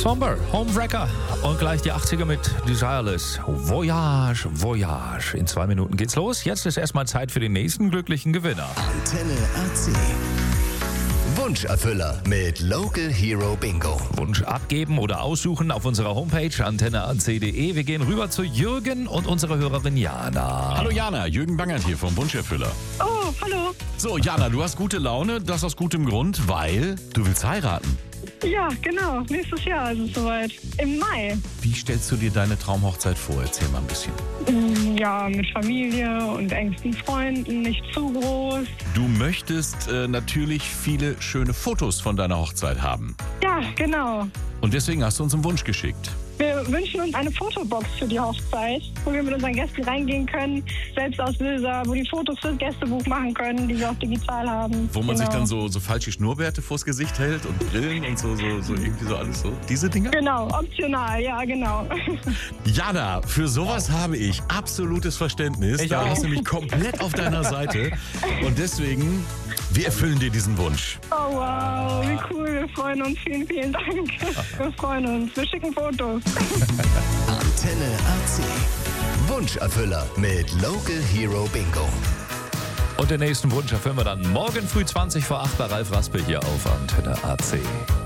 Slumber, Homewrecker und gleich die 80er mit Desireless. Voyage, Voyage. In 2 Minuten geht's los. Jetzt ist erstmal Zeit für den nächsten glücklichen Gewinner. Antenne AC. Wunscherfüller mit Local Hero Bingo. Wunsch abgeben oder aussuchen auf unserer Homepage antenneac.de. Wir gehen rüber zu Jürgen und unserer Hörerin Jana. Hallo Jana, Jürgen Bangert hier vom Wunscherfüller. Oh, hallo. So Jana, du hast gute Laune, das aus gutem Grund, weil du willst heiraten. Ja, genau. Nächstes Jahr ist es soweit. Im Mai. Wie stellst du dir deine Traumhochzeit vor? Erzähl mal ein bisschen. Ja, mit Familie und engsten Freunden, nicht zu groß. Du möchtest natürlich viele schöne Fotos von deiner Hochzeit haben. Ja, genau. Und deswegen hast du uns einen Wunsch geschickt. Wir wünschen uns eine Fotobox für die Hochzeit, wo wir mit unseren Gästen reingehen können, Selbstauslöser, wo die Fotos fürs Gästebuch machen können, die wir auch digital haben. Wo man Genau. sich dann so falsche Schnurrbärte vors Gesicht hält und Brillen und so irgendwie so alles so. Diese Dinger? Genau, optional, ja, genau. Jana, für sowas habe ich absolutes Verständnis. Ich Da auch. bist du mich komplett auf deiner Seite. Und deswegen, wir erfüllen dir diesen Wunsch. Oh, wow, wie cool. Wir freuen uns. Vielen, vielen Dank. Wir freuen uns. Wir schicken Fotos. Antenne AC. Wunscherfüller mit Local Hero Bingo. Und den nächsten Wunsch erfüllen wir dann morgen früh 20 vor 8 bei Ralf Raspel hier auf Antenne AC.